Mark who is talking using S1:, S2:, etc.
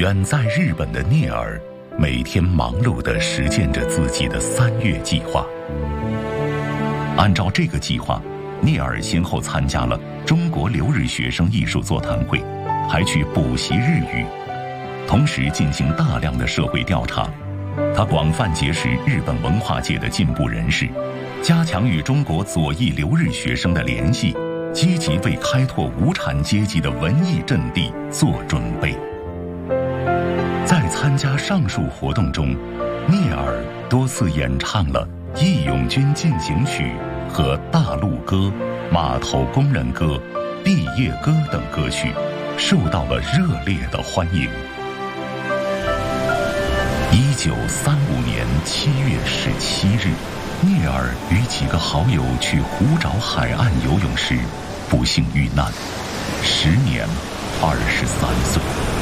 S1: 远在日本的聂耳每天忙碌地实践着自己的3月计划。按照这个计划，聂耳先后参加了中国留日学生艺术座谈会，还去补习日语，同时进行大量的社会调查。他广泛结识日本文化界的进步人士，加强与中国左翼留日学生的联系，积极为开拓无产阶级的文艺阵地做准备。在参加上述活动中，聂耳多次演唱了《义勇军进行曲》和《大陆歌》《码头工人歌》《毕业歌》等歌曲，受到了热烈的欢迎。1935年7月17日，聂耳与几个好友去湖沼海岸游泳时，不幸遇难，时年23岁。